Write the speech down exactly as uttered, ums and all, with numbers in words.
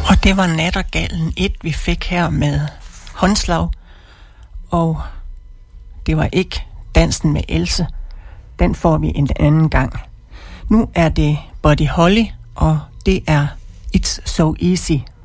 Og det var Nattergalen et, vi fik her med håndslag. Og det var ikke Dansen med Else. Den får vi en anden gang. Nu er det Buddy Holly, og det er It's So Easy.